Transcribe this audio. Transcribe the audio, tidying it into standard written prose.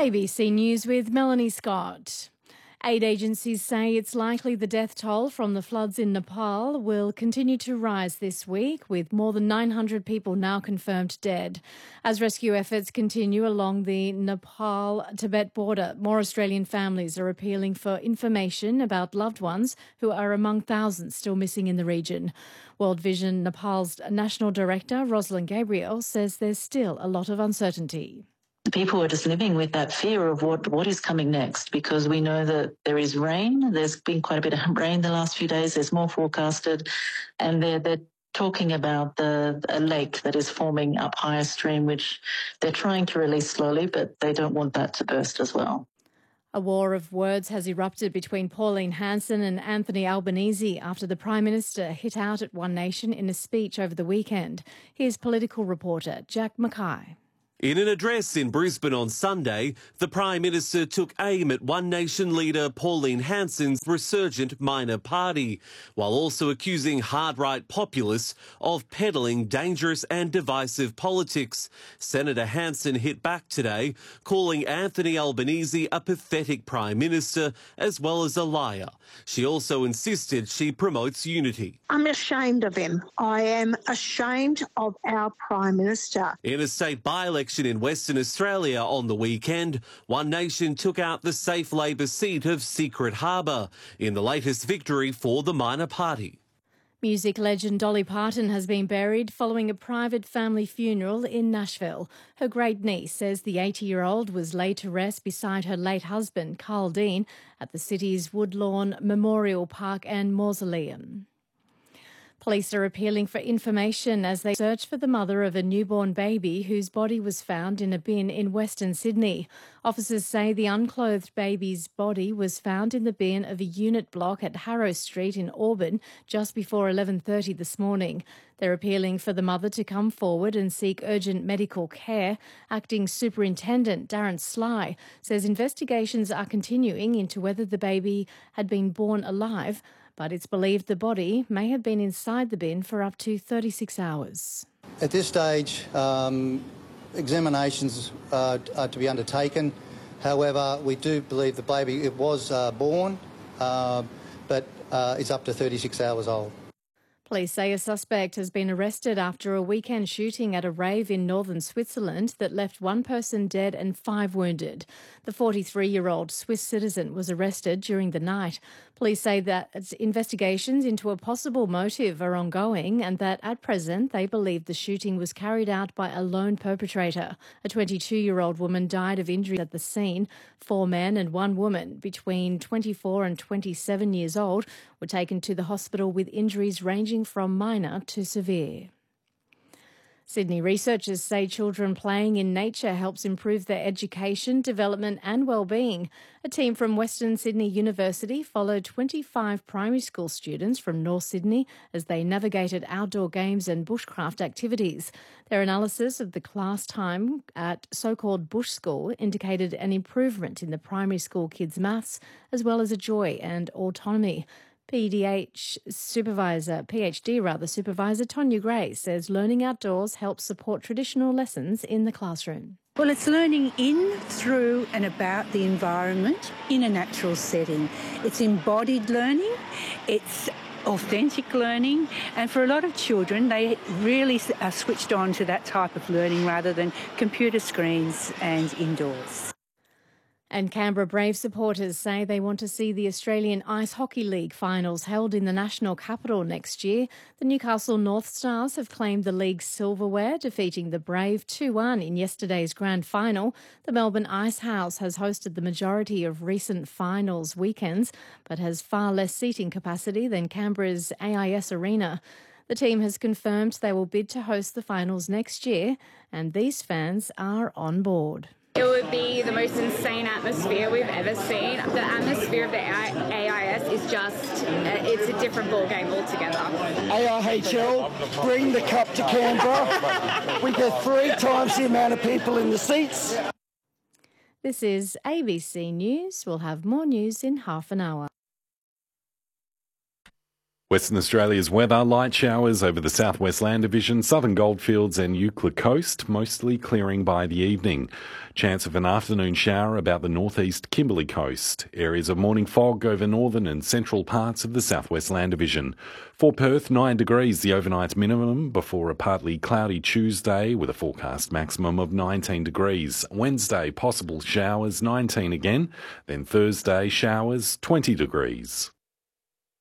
ABC News with Melanie Scott. Aid agencies say it's likely the death toll from the floods in Nepal will continue to rise this week, with more than 900 people now confirmed dead. As rescue efforts continue along the Nepal-Tibet border, more Australian families are appealing for information about loved ones who are among thousands still missing in the region. World Vision Nepal's National Director, Rosalind Gabriel, says there's still a lot of uncertainty. People are just living with that fear of what is coming next, because we know that there is rain. There's been quite a bit of rain the last few days. There's more forecasted, and they're talking about a lake that is forming up higher stream, which they're trying to release slowly, but they don't want that to burst as well. A war of words has erupted between Pauline Hanson and Anthony Albanese after the Prime Minister hit out at One Nation in a speech over the weekend. Here's political reporter Jack Mackay. In an address in Brisbane on Sunday, the Prime Minister took aim at One Nation leader Pauline Hanson's resurgent minor party, while also accusing hard-right populists of peddling dangerous and divisive politics. Senator Hanson hit back today, calling Anthony Albanese a pathetic Prime Minister as well as a liar. She also insisted she promotes unity. I'm ashamed of him. I am ashamed of our Prime Minister. In a state by-election in Western Australia on the weekend, One Nation took out the safe Labor seat of Secret Harbour in the latest victory for the minor party. Music legend Dolly Parton has been buried following a private family funeral in Nashville. Her great-niece says the 80-year-old was laid to rest beside her late husband, Carl Dean, at the city's Woodlawn Memorial Park and Mausoleum. Police are appealing for information as they search for the mother of a newborn baby whose body was found in a bin in Western Sydney. Officers say the unclothed baby's body was found in the bin of a unit block at Harrow Street in Auburn just before 11:30 this morning. They're appealing for the mother to come forward and seek urgent medical care. Acting Superintendent Darren Sly says investigations are continuing into whether the baby had been born alive, but it's believed the body may have been inside the bin for up to 36 hours. At this stage, examinations are to be undertaken. However, we do believe the baby was born, but is up to 36 hours old. Police say a suspect has been arrested after a weekend shooting at a rave in northern Switzerland that left one person dead and 5 wounded. The 43-year-old Swiss citizen was arrested during the night. Police say that investigations into a possible motive are ongoing and that at present they believe the shooting was carried out by a lone perpetrator. A 22-year-old woman died of injuries at the scene. 4 men and 1 woman between 24 and 27 years old were taken to the hospital with injuries ranging from minor to severe. Sydney researchers say children playing in nature helps improve their education, development and well-being. A team from Western Sydney University followed 25 primary school students from North Sydney as they navigated outdoor games and bushcraft activities. Their analysis of the class time at so-called bush school indicated an improvement in the primary school kids' maths as well as a joy and autonomy. PhD supervisor Tonya Gray says learning outdoors helps support traditional lessons in the classroom. Well, it's learning in, through and about the environment in a natural setting. It's embodied learning, it's authentic learning, and for a lot of children, they really are switched on to that type of learning rather than computer screens and indoors. And Canberra Brave supporters say they want to see the Australian Ice Hockey League finals held in the national capital next year. The Newcastle North Stars have claimed the league's silverware, defeating the Brave 2-1 in yesterday's grand final. The Melbourne Ice House has hosted the majority of recent finals weekends, but has far less seating capacity than Canberra's AIS Arena. The team has confirmed they will bid to host the finals next year, and these fans are on board. It would be the most insane atmosphere we've ever seen. The atmosphere of the AIS is just, it's a different ballgame altogether. AIHL, bring the cup to Canberra. We get 3 times the amount of people in the seats. This is ABC News. We'll have more news in half an hour. Western Australia's weather, light showers over the southwest land division, southern goldfields and Euclid coast, mostly clearing by the evening. Chance of an afternoon shower about the northeast Kimberley coast. Areas of morning fog over northern and central parts of the southwest land division. For Perth, 9 degrees the overnight minimum before a partly cloudy Tuesday with a forecast maximum of 19 degrees. Wednesday, possible showers, 19 again. Then Thursday, showers, 20 degrees.